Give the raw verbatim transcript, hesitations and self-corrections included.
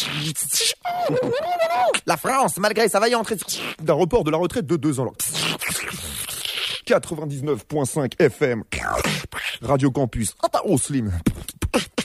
La France, malgré sa vaillante d'un report de la retraite de deux ans. quatre-vingt-dix-neuf virgule cinq F M. Radio Campus. Oh, slim.